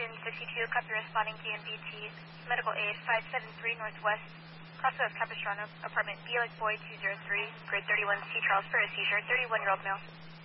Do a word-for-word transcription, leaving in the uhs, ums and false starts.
Union sixty-two, copy responding to M D T, medical aid five seven three Northwest, Crossroads Capistrano, apartment B like boy two zero three, grade thirty-one, C Charles for a seizure, thirty-one-year-old male.